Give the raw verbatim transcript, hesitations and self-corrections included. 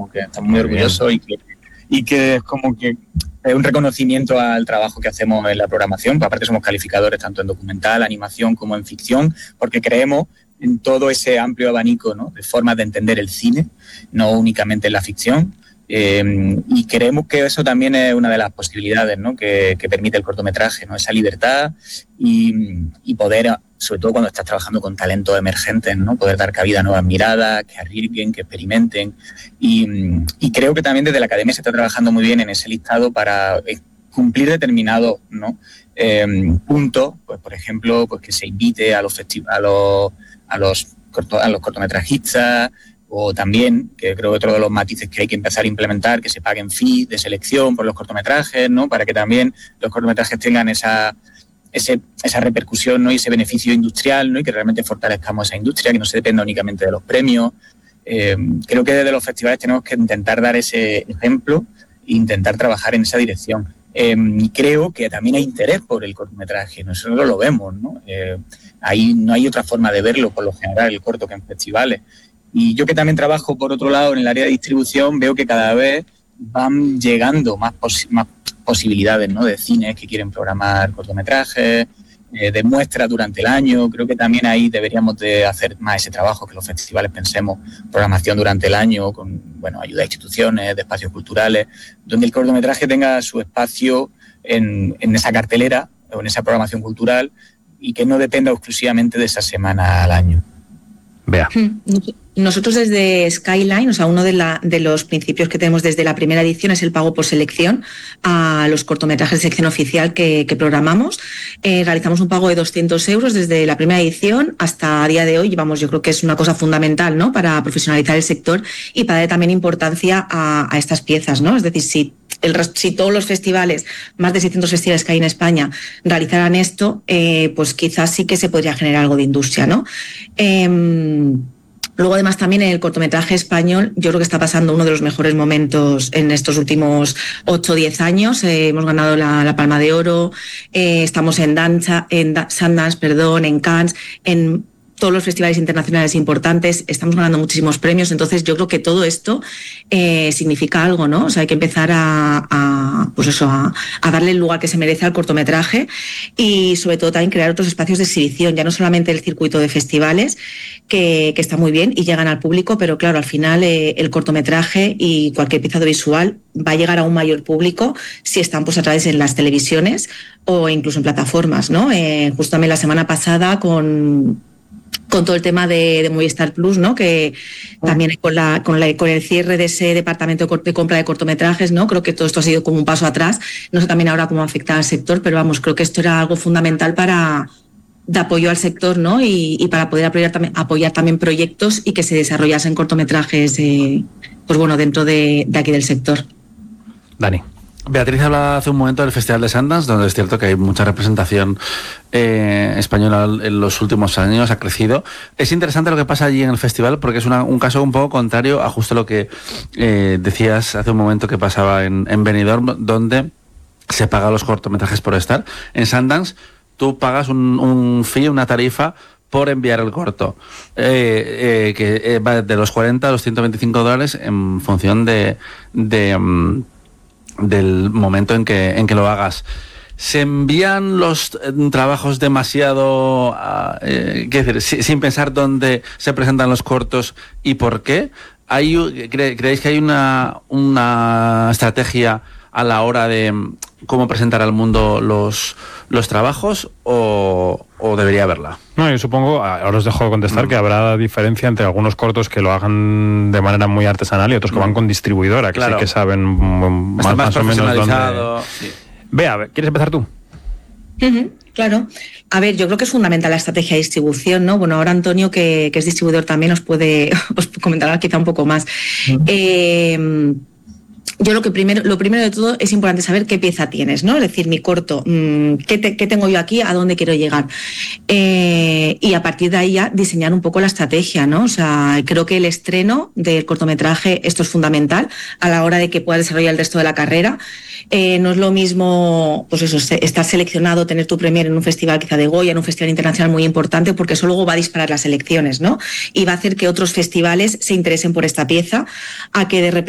¿no? Que estamos muy, muy orgullosos y que, y que es como que es un reconocimiento al trabajo que hacemos en la programación. Aparte somos calificadores tanto en documental, animación como en ficción, porque creemos en todo ese amplio abanico, ¿no? De formas de entender el cine, no únicamente en la ficción. Eh, y creemos que eso también es una de las posibilidades, ¿no? que, que permite el cortometraje, ¿no? Esa libertad y, y poder, sobre todo cuando estás trabajando con talentos emergentes, ¿no? Poder dar cabida a nuevas miradas, que arriesguen, que experimenten. Y, y creo que también desde la Academia se está trabajando muy bien en ese listado para cumplir determinados, ¿no? eh, puntos, pues por ejemplo, pues que se invite a los festiv- a los, a los, corto- a los cortometrajistas, o también, que creo que otro de los matices que hay que empezar a implementar, que se paguen fees de selección por los cortometrajes, ¿no? Para que también los cortometrajes tengan esa, ese, esa repercusión, ¿no? Y ese beneficio industrial, ¿no? Y que realmente fortalezcamos esa industria, que no se dependa únicamente de los premios. Eh, creo que desde los festivales tenemos que intentar dar ese ejemplo e intentar trabajar en esa dirección. Eh, y creo que también hay interés por el cortometraje, nosotros lo vemos, ¿no? Eh, ahí no hay otra forma de verlo, por lo general, el corto que en festivales. Y yo que también trabajo, por otro lado, en el área de distribución, veo que cada vez van llegando más, pos- más posibilidades, ¿no? De cines que quieren programar cortometrajes, eh, de muestras durante el año. Creo que también ahí deberíamos de hacer más ese trabajo, que los festivales pensemos programación durante el año, con bueno, ayuda a instituciones, de espacios culturales, donde el cortometraje tenga su espacio en, en esa cartelera o en esa programación cultural y que no dependa exclusivamente de esa semana al año. Vea. Nosotros desde Skyline, o sea, uno de, la, de los principios que tenemos desde la primera edición es el pago por selección a los cortometrajes de sección oficial que, que programamos. Eh, realizamos un pago de doscientos euros desde la primera edición hasta a día de hoy. Vamos, yo creo que es una cosa fundamental, ¿no? Para profesionalizar el sector y para dar también importancia a, a estas piezas, ¿no? Es decir, si El, si todos los festivales, más de seiscientos festivales que hay en España, realizaran esto, eh, pues quizás sí que se podría generar algo de industria, ¿no? Eh, luego, además, también en el cortometraje español, yo creo que está pasando uno de los mejores momentos en estos últimos ocho o diez años. Eh, hemos ganado la, la Palma de Oro, eh, estamos en, Danza, en da, Sundance, perdón, en Cannes, en todos los festivales internacionales importantes, estamos ganando muchísimos premios, entonces yo creo que todo esto eh, significa algo, ¿no? O sea, hay que empezar a, a pues eso, a, a darle el lugar que se merece al cortometraje y sobre todo también crear otros espacios de exhibición, ya no solamente el circuito de festivales, que, que está muy bien y llegan al público, pero claro, al final eh, el cortometraje y cualquier pieza audiovisual va a llegar a un mayor público si están pues a través de las televisiones o incluso en plataformas, ¿no? Eh, justo también la semana pasada con con todo el tema de, de Movistar Plus, ¿no? Que también con la, con la con el cierre de ese departamento de compra de cortometrajes, ¿no? Creo que todo esto ha sido como un paso atrás. No sé también ahora cómo afecta al sector, pero vamos, creo que esto era algo fundamental para de apoyo al sector, ¿no? Y, y para poder apoyar también, apoyar también proyectos y que se desarrollasen cortometrajes, eh, pues bueno, dentro de, de aquí del sector. Dani. Beatriz hablaba hace un momento del Festival de Sundance, donde es cierto que hay mucha representación eh, española en los últimos años, ha crecido. Es interesante lo que pasa allí en el festival, porque es una, un caso un poco contrario a justo lo que eh, decías hace un momento que pasaba en, en Benidorm, donde se paga los cortometrajes por estar. En Sundance tú pagas un, un fee, una tarifa, por enviar el corto, eh, eh, que va de los cuarenta a los ciento veinticinco dólares en función de... de um, del momento en que en que lo hagas. ¿Se envían los eh, trabajos demasiado eh, qué decir, si, sin pensar dónde se presentan los cortos y por qué? ¿Hay, cre, ¿Creéis que hay una, una estrategia a la hora de cómo presentar al mundo los, los trabajos o, o debería haberla? No, yo supongo, ahora os dejo de contestar, mm. que habrá diferencia entre algunos cortos que lo hagan de manera muy artesanal y otros que mm. van con distribuidora, que claro. sí que saben más, más, más o menos dónde... Sí. Vea, ¿quieres empezar tú? Uh-huh, claro. A ver, yo creo que es fundamental la estrategia de distribución, ¿no? Bueno, ahora Antonio, que, que es distribuidor también, os puede os comentará quizá un poco más. Uh-huh. Eh... Yo lo que primero, lo primero de todo es importante saber qué pieza tienes, ¿no? Es decir, mi corto, ¿qué, te, qué tengo yo aquí? ¿A dónde quiero llegar? Eh, y a partir de ahí ya diseñar un poco la estrategia, ¿no? O sea, creo que el estreno del cortometraje, esto es fundamental a la hora de que puedas desarrollar el resto de la carrera. Eh, no es lo mismo, pues eso, estar seleccionado, tener tu premier en un festival quizá de Goya, en un festival internacional muy importante, porque eso luego va a disparar las elecciones, ¿no? Y va a hacer que otros festivales se interesen por esta pieza, a que de repente